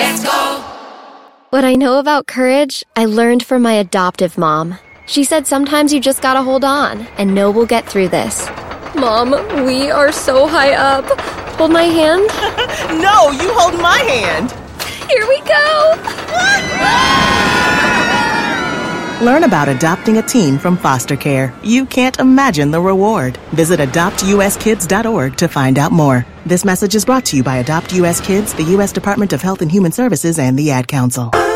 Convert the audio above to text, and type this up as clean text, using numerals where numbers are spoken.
Let's go. What I know about courage, I learned from my adoptive mom. She said sometimes you just gotta hold on and know we'll get through this. Mom, we are so high up. Hold my hand. No, you hold my hand. Here we go. Learn about adopting a teen from foster care. You can't imagine the reward. Visit adoptuskids.org to find out more. This message is brought to you by Adopt U.S. Kids, the U.S. Department of Health and Human Services, and the Ad Council.